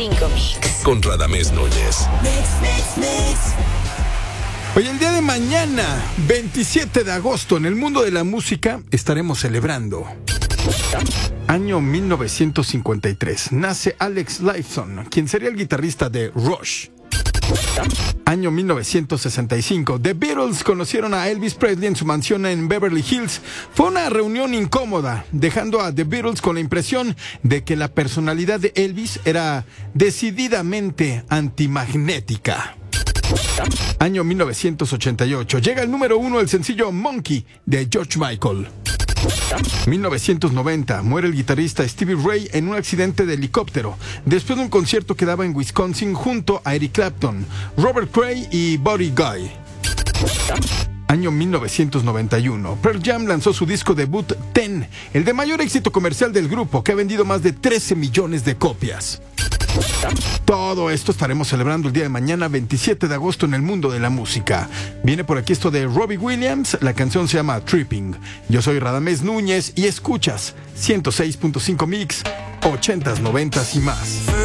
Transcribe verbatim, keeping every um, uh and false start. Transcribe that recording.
cinco Mix. Con Radamés Núñez. Mix, mix, mix. Hoy, el día de mañana, veintisiete de agosto, en el mundo de la música estaremos celebrando. Año mil novecientos cincuenta y tres. Nace Alex Lifeson, quien sería el guitarrista de Rush. Año mil novecientos sesenta y cinco. The Beatles conocieron a Elvis Presley en su mansión en Beverly Hills. Fue una reunión incómoda, dejando a The Beatles con la impresión de que la personalidad de Elvis era decididamente antimagnética. Año mil novecientos ochenta y ocho. Llega el número uno el sencillo Monkey de George Michael. mil novecientos noventa. Muere el guitarrista Stevie Ray en un accidente de helicóptero después de un concierto que daba en Wisconsin junto a Eric Clapton, Robert Cray y Buddy Guy. Año mil novecientos noventa y uno. Pearl Jam lanzó su disco debut Ten, el de mayor éxito comercial del grupo, que ha vendido más de trece millones de copias. Todo esto estaremos celebrando el día de mañana, veintisiete de agosto, en el mundo de la música. Viene por aquí esto de Robbie Williams. La canción se llama Tripping. Yo soy Radamés Núñez y escuchas ciento seis punto cinco Mix, ochentas, noventas y más.